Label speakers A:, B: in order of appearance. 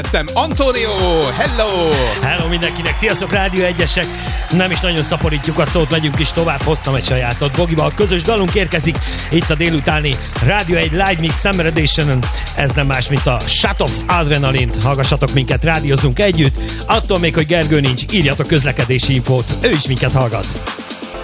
A: Antonio, hello!
B: Hello mindenkinek, sziasztok Rádió Egyesek! Nem is nagyon szaporítjuk a szót, megyünk is tovább, hoztam egy sajátot. Bogival a közös dalunk érkezik itt a délutáni Rádió egy Live Mix Summer Edition-en. Ez nem más, mint a Shut Off Adrenalint. Hallgassatok minket, rádiózunk együtt. Attól még, hogy Gergő nincs, írjatok közlekedési infót, ő is minket hallgat.